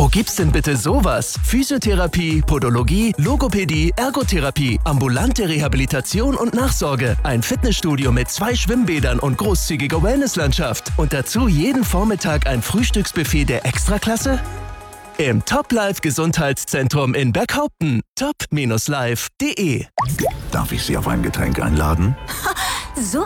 Wo gibt's denn bitte sowas? Physiotherapie, Podologie, Logopädie, Ergotherapie, ambulante Rehabilitation und Nachsorge. Ein Fitnessstudio mit 2 Schwimmbädern und großzügiger Wellnesslandschaft. Und dazu jeden Vormittag ein Frühstücksbuffet der Extraklasse? Im Top-Life-Gesundheitszentrum in Berghaupten. top-life.de. Darf ich Sie auf ein Getränk einladen? So